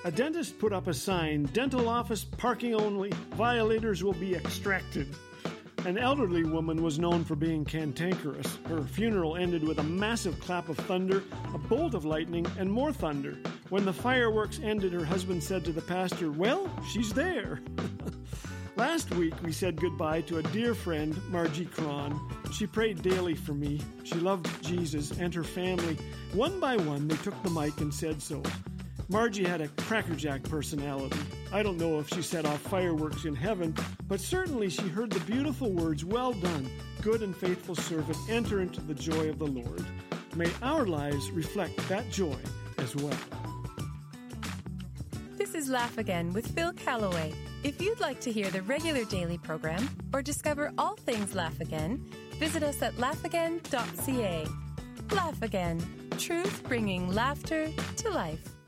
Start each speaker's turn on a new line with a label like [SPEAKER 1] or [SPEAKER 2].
[SPEAKER 1] A dentist put up a sign, "Dental office parking only, violators will be extracted." An elderly woman was known for being cantankerous. Her funeral ended with a massive clap of thunder, a bolt of lightning, and more thunder. When the fireworks ended, her husband said to the pastor, "Well, she's there." Last week, we said goodbye to a dear friend, Margie Cron. She prayed daily for me. She loved Jesus and her family. One by one, they took the mic and said so. Margie had a crackerjack personality. I don't know if she set off fireworks in heaven, but certainly she heard the beautiful words, "Well done, good and faithful servant, enter into the joy of the Lord." May our lives reflect that joy as well.
[SPEAKER 2] This is Laugh Again with Phil Callaway. If you'd like to hear the regular daily program or discover all things Laugh Again, visit us at laughagain.ca. Laugh Again, truth bringing laughter to life.